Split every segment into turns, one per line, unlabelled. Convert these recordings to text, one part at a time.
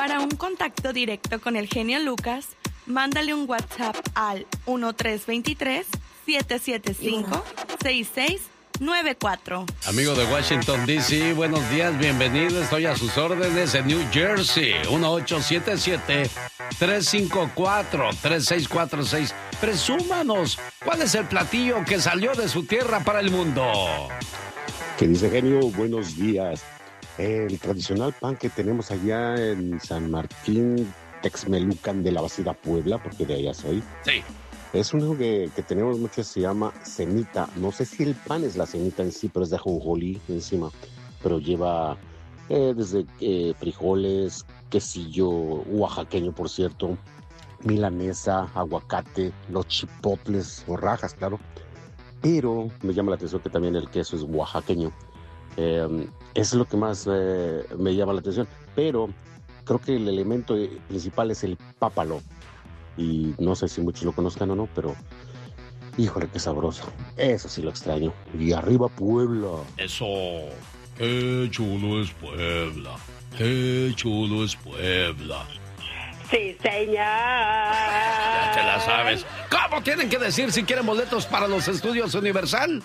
Para un contacto directo con el genio Lucas, mándale un WhatsApp al 1323-775-6694.
Amigo de Washington, D.C., buenos días, bienvenido. Estoy a sus órdenes en New Jersey, 1877-354-3646. Presúmanos, ¿cuál es el platillo que salió de su tierra para el mundo?
¿Qué dice, genio? Buenos días. El tradicional pan que tenemos allá en San Martín, Texmelucan de la Bastida, Puebla, porque de allá soy.
Sí.
Es uno que tenemos mucho, se llama semita. No sé si el pan es la semita en sí, pero es de ajonjolí encima. Pero lleva desde frijoles, quesillo oaxaqueño, por cierto, milanesa, aguacate, los chipotles o rajas, claro. Pero me llama la atención que también el queso es oaxaqueño. Es lo que más me llama la atención. Pero creo que el elemento principal es el pápalo. Y no sé si muchos lo conozcan o no, pero híjole, qué sabroso. Eso sí lo extraño. Y arriba Puebla.
Eso. Qué chulo es Puebla. Qué chulo es Puebla.
Sí, señor.
Ya te la sabes. ¿Cómo tienen que decir si quieren boletos para los estudios Universal?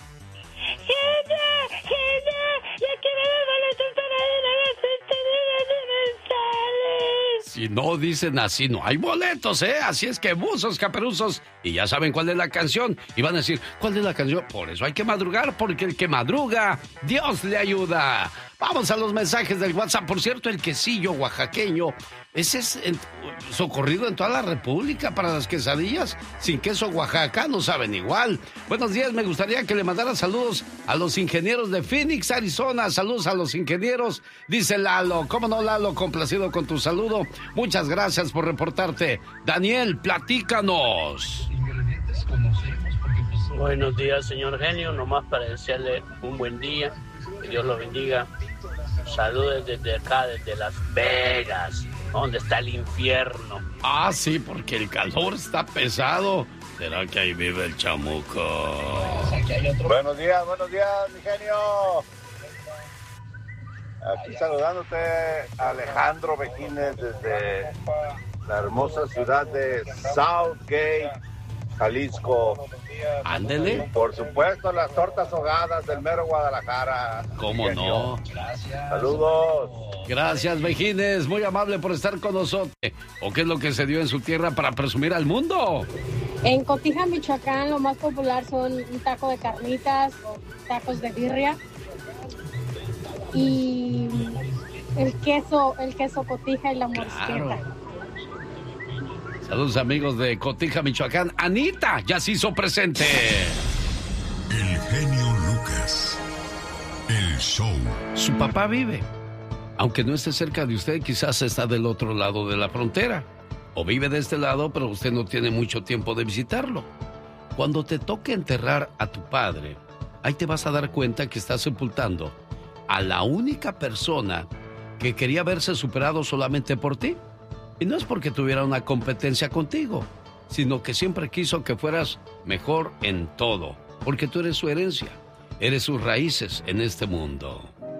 Ya quiero ver boletos para ir a las estudios universales.
Si no dicen así, no hay boletos, ¿eh? Así es que buzos, caperuzos, y ya saben cuál es la canción. Y van a decir, ¿cuál es la canción? Por eso hay que madrugar, porque el que madruga, Dios le ayuda. Vamos a los mensajes del WhatsApp. Por cierto, el quesillo oaxaqueño, ese es socorrido en toda la República para las quesadillas. Sin queso Oaxaca no saben igual. Buenos días, me gustaría que le mandara saludos a los ingenieros de Phoenix, Arizona. Saludos a los ingenieros, dice Lalo. ¿Cómo no, Lalo? Complacido con tu saludo. Muchas gracias por reportarte. Daniel, platícanos.
Buenos días, señor genio. Nomás para desearle un buen día. Que Dios lo bendiga. Saludos desde acá, desde Las Vegas, donde está el infierno.
Ah, sí, porque el calor está pesado. ¿Será que ahí vive el chamuco?
Buenos días, mi genio. Aquí saludándote, Alejandro Bequines, desde la hermosa ciudad de Southgate, Jalisco.
Ándele.
Por supuesto, las tortas ahogadas del mero Guadalajara.
¿Cómo no?
Saludos.
Gracias, Vejines, muy amable por estar con nosotros. ¿O qué es lo que se dio en su tierra para presumir al mundo?
En Cotija, Michoacán, lo más popular son un taco de carnitas o tacos de birria. Y el queso Cotija y la morisqueta.
Claro. Saludos, amigos de Cotija, Michoacán. Anita ya se hizo presente.
El genio Lucas. El show.
Su papá vive. Aunque no esté cerca de usted, quizás está del otro lado de la frontera. O vive de este lado, pero usted no tiene mucho tiempo de visitarlo. Cuando te toque enterrar a tu padre, ahí te vas a dar cuenta que estás sepultando a la única persona que quería verse superado solamente por ti. Y no es porque tuviera una competencia contigo, sino que siempre quiso que fueras mejor en todo, porque tú eres su herencia, eres sus raíces en este mundo.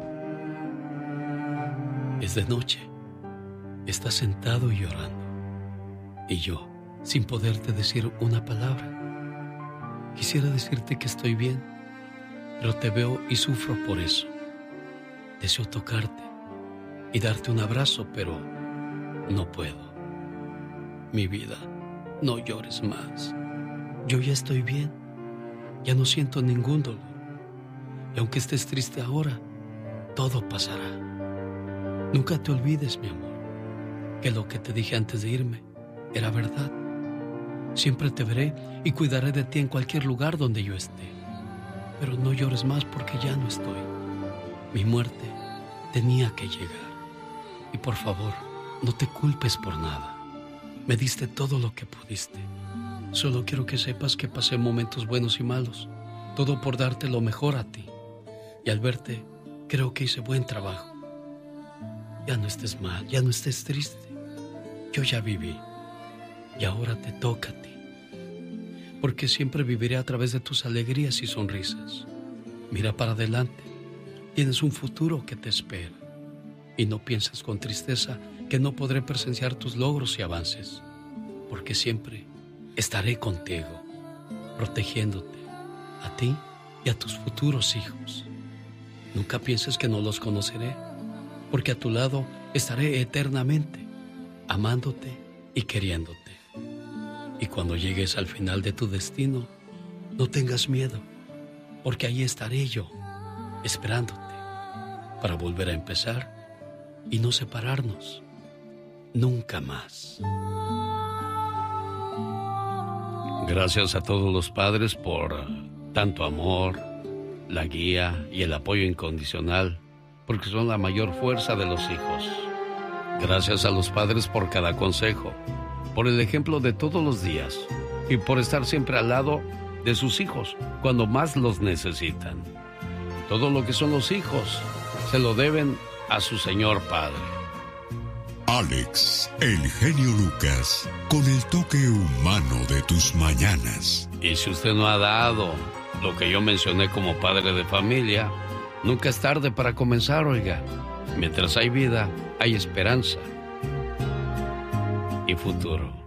Es de noche, estás sentado y llorando, y yo, sin poderte decir una palabra, quisiera decirte que estoy bien, pero te veo y sufro por eso. Deseo tocarte y darte un abrazo, pero no puedo. Mi vida, no llores más. Yo ya estoy bien. Ya no siento ningún dolor. Y aunque estés triste ahora, todo pasará. Nunca te olvides, mi amor, que lo que te dije antes de irme era verdad. Siempre te veré y cuidaré de ti en cualquier lugar donde yo esté. Pero no llores más porque ya no estoy. Mi muerte tenía que llegar. Y por favor, no te culpes por nada. Me diste todo lo que pudiste. Solo quiero que sepas que pasé momentos buenos y malos. Todo por darte lo mejor a ti. Y al verte, creo que hice buen trabajo. Ya no estés mal, ya no estés triste. Yo ya viví. Y ahora te toca a ti. Porque siempre viviré a través de tus alegrías y sonrisas. Mira para adelante. Tienes un futuro que te espera. Y no pienses con tristeza que no podré presenciar tus logros y avances, porque siempre estaré contigo, protegiéndote, a ti y a tus futuros hijos. Nunca pienses que no los conoceré, porque a tu lado estaré eternamente, amándote y queriéndote. Y cuando llegues al final de tu destino, no tengas miedo, porque ahí estaré yo, esperándote, para volver a empezar y no separarnos nunca más. Gracias a todos los padres por tanto amor, la guía y el apoyo incondicional, porque son la mayor fuerza de los hijos. Gracias a los padres por cada consejo, por el ejemplo de todos los días y por estar siempre al lado de sus hijos cuando más los necesitan. Todo lo que son los hijos se lo deben a su señor padre.
Alex, el genio Lucas, con el toque humano de tus mañanas.
Y si usted no ha dado lo que yo mencioné como padre de familia, nunca es tarde para comenzar, oiga. Mientras hay vida, hay esperanza y futuro.